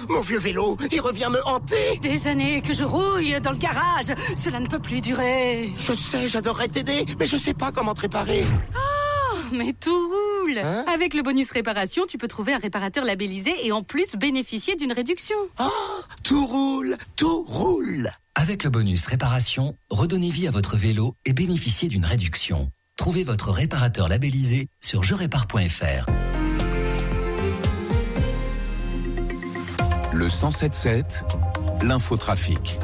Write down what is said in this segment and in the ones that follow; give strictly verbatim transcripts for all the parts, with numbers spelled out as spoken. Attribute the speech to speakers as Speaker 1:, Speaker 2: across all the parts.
Speaker 1: mon vieux vélo, il revient me hanter.
Speaker 2: Des années que je rouille dans le garage. Cela ne peut plus durer.
Speaker 1: Je sais, j'adorerais t'aider, mais je sais pas comment te réparer.
Speaker 2: Oh, mais tout roule. Hein? Avec le bonus réparation, tu peux trouver un réparateur labellisé et en plus bénéficier d'une réduction.
Speaker 1: Oh, tout roule, tout roule.
Speaker 3: Avec le bonus réparation, redonnez vie à votre vélo et bénéficiez d'une réduction. Trouvez votre réparateur labellisé sur je répare point f r.
Speaker 4: Le cent sept sept, l'infotrafic.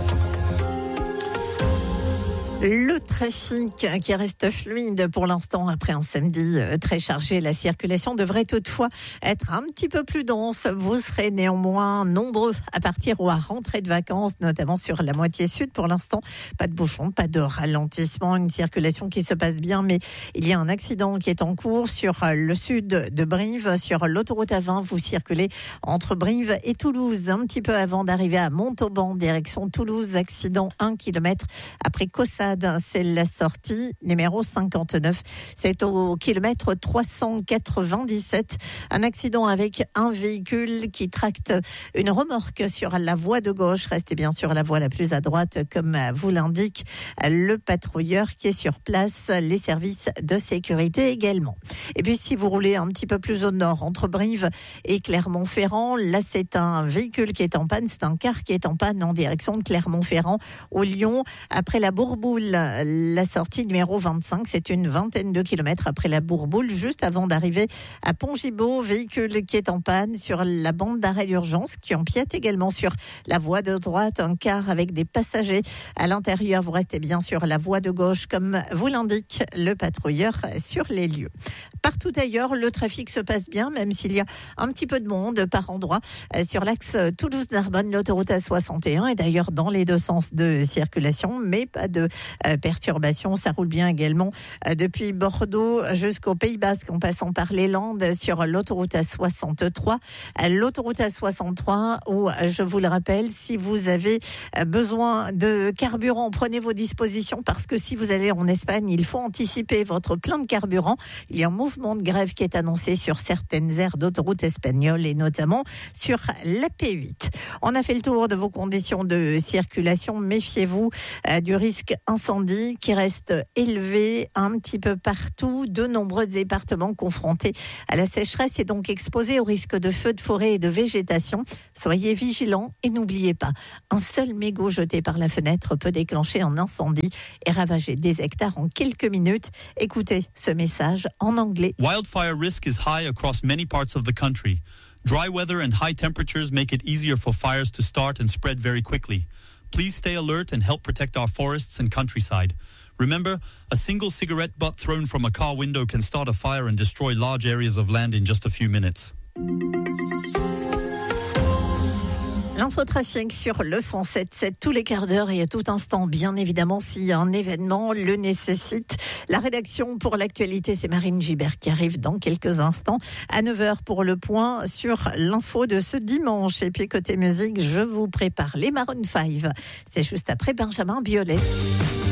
Speaker 5: Le trafic qui reste fluide pour l'instant après un samedi très chargé. La circulation devrait toutefois être un petit peu plus dense. Vous serez néanmoins nombreux à partir ou à rentrer de vacances, notamment sur la moitié sud. Pour l'instant, pas de bouchons, pas de ralentissement, une circulation qui se passe bien, mais il y a un accident qui est en cours sur le sud de Brive, sur l'autoroute A vingt. Vous circulez entre Brive et Toulouse, un petit peu avant d'arriver à Montauban, direction Toulouse. Accident un kilomètre après Caussade. C'est la sortie numéro cinquante-neuf. C'est au kilomètre trois cent quatre-vingt-dix-sept. Un accident avec un véhicule qui tracte une remorque sur la voie de gauche. Restez bien sur la voie la plus à droite, comme vous l'indique le patrouilleur qui est sur place. Les services de sécurité également. Et puis, si vous roulez un petit peu plus au nord, entre Brive et Clermont-Ferrand, là, c'est un véhicule qui est en panne. C'est un car qui est en panne en direction de Clermont-Ferrand au Lyon. Après la Bourboule, la sortie numéro vingt-cinq, c'est une vingtaine de kilomètres après la Bourboule, juste avant d'arriver à Pont-Gibaud, véhicule qui est en panne sur la bande d'arrêt d'urgence, qui empiète également sur la voie de droite, un car avec des passagers à l'intérieur. Vous restez bien sur la voie de gauche, comme vous l'indique le patrouilleur sur les lieux. Partout ailleurs, le trafic se passe bien, même s'il y a un petit peu de monde par endroit sur l'axe Toulouse-Narbonne, l'autoroute A soixante et un, et d'ailleurs dans les deux sens de circulation, mais pas de Euh, perturbations. Ça roule bien également euh, depuis Bordeaux jusqu'au Pays Basque en passant par les Landes sur l'autoroute A soixante-trois. Euh, l'autoroute A soixante-trois où, euh, je vous le rappelle, si vous avez euh, besoin de carburant, prenez vos dispositions parce que si vous allez en Espagne, il faut anticiper votre plein de carburant. Il y a un mouvement de grève qui est annoncé sur certaines aires d'autoroute espagnoles et notamment sur la P huit. On a fait le tour de vos conditions de circulation. Méfiez-vous euh, du risque incendie qui reste élevé un petit peu partout. De nombreux départements confrontés à la sécheresse et donc exposés au risque de feux de forêt et de végétation. Soyez vigilants et n'oubliez pas, un seul mégot jeté par la fenêtre peut déclencher un incendie et ravager des hectares en quelques minutes. Écoutez ce message en anglais.
Speaker 6: Wildfire risk is high across many parts of the country. Dry weather and high temperatures make it easier for fires to start and spread very quickly. Please stay alert and help protect our forests and countryside. Remember, a single cigarette butt thrown from a car window can start a fire and destroy large areas of land in just a few minutes.
Speaker 5: L'infotrafic sur le cent sept sept tous les quarts d'heure et à tout instant, bien évidemment, si un événement le nécessite. La rédaction pour l'actualité, c'est Marine Gibert qui arrive dans quelques instants à neuf heures pour le point sur l'info de ce dimanche. Et puis côté musique, je vous prépare les Maroon cinq. C'est juste après Benjamin Biolay.